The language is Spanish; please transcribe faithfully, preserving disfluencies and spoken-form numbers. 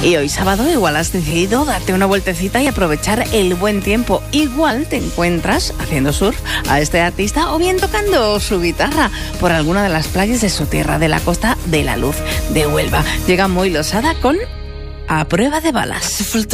Y hoy sábado igual has decidido darte una vueltecita y aprovechar el buen tiempo. Igual te encuentras haciendo surf a este artista o bien tocando su guitarra por alguna de las playas de su tierra, de la Costa de la Luz de Huelva. Llega Moy Losada con A Prueba de Balas.